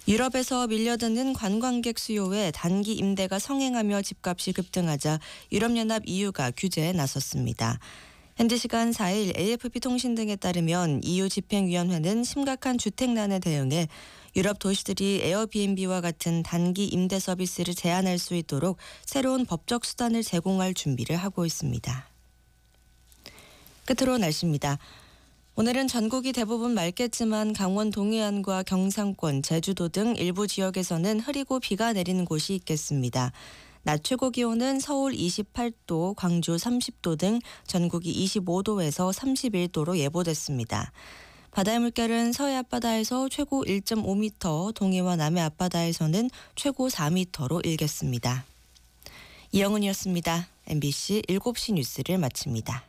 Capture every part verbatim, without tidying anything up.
유럽에서 밀려드는 관광객 수요에 단기 임대가 성행하며 집값이 급등하자 유럽연합 이유가 규제에 나섰습니다. 현지 시간 사 일 에이에프피 통신 등에 따르면 이유 집행위원회는 심각한 주택난에 대응해 유럽 도시들이 에어비앤비와 같은 단기 임대 서비스를 제한할 수 있도록 새로운 법적 수단을 제공할 준비를 하고 있습니다. 끝으로 날씨입니다. 오늘은 전국이 대부분 맑겠지만 강원 동해안과 경상권, 제주도 등 일부 지역에서는 흐리고 비가 내리는 곳이 있겠습니다. 낮 최고 기온은 서울 이십팔 도, 광주 삼십 도 등 전국이 이십오 도에서 삼십일 도로 예보됐습니다. 바다의 물결은 서해 앞바다에서 최고 일 점 오 미터, 동해와 남해 앞바다에서는 최고 사 미터로 일겠습니다. 이영은이었습니다. 엠비씨 일곱 시 뉴스를 마칩니다.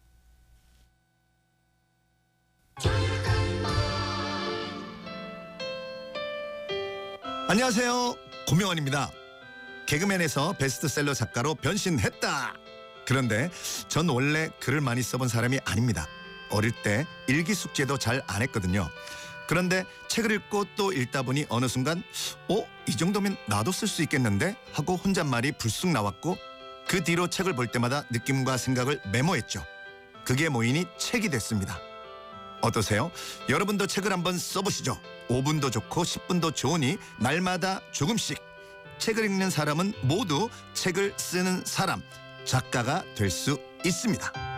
안녕하세요. 고명환입니다. 개그맨에서 베스트셀러 작가로 변신했다. 그런데 전 원래 글을 많이 써본 사람이 아닙니다. 어릴 때 일기 숙제도 잘 안 했거든요. 그런데 책을 읽고 또 읽다 보니 어느 순간 어? 이 정도면 나도 쓸 수 있겠는데? 하고 혼잣말이 불쑥 나왔고 그 뒤로 책을 볼 때마다 느낌과 생각을 메모했죠. 그게 모이니 책이 됐습니다. 어떠세요? 여러분도 책을 한번 써보시죠. 오 분도 좋고 십 분도 좋으니 날마다 조금씩. 책을 읽는 사람은 모두 책을 쓰는 사람, 작가가 될 수 있습니다.